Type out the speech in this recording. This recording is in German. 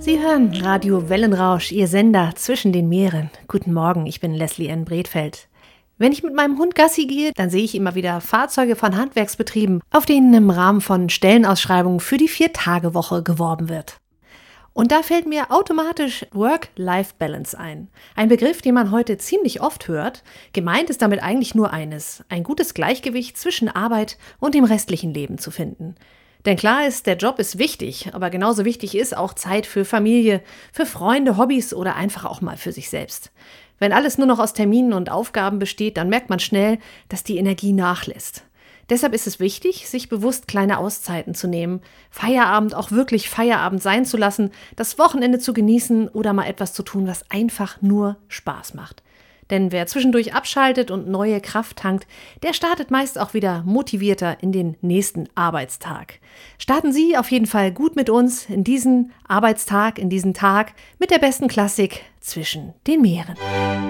Sie hören Radio Wellenrausch, Ihr Sender zwischen den Meeren. Guten Morgen, ich bin Leslie N. Bredfeld. Wenn ich mit meinem Hund Gassi gehe, dann sehe ich immer wieder Fahrzeuge von Handwerksbetrieben, auf denen im Rahmen von Stellenausschreibungen für die 4-Tage-Woche geworben wird. Und da fällt mir automatisch Work-Life-Balance ein. Ein Begriff, den man heute ziemlich oft hört. Gemeint ist damit eigentlich nur eines: ein gutes Gleichgewicht zwischen Arbeit und dem restlichen Leben zu finden. Denn klar ist, der Job ist wichtig, aber genauso wichtig ist auch Zeit für Familie, für Freunde, Hobbys oder einfach auch mal für sich selbst. Wenn alles nur noch aus Terminen und Aufgaben besteht, dann merkt man schnell, dass die Energie nachlässt. Deshalb ist es wichtig, sich bewusst kleine Auszeiten zu nehmen, Feierabend auch wirklich Feierabend sein zu lassen, das Wochenende zu genießen oder mal etwas zu tun, was einfach nur Spaß macht. Denn wer zwischendurch abschaltet und neue Kraft tankt, der startet meist auch wieder motivierter in den nächsten Arbeitstag. Starten Sie auf jeden Fall gut mit uns in diesen Arbeitstag, in diesen Tag mit der besten Klassik zwischen den Meeren.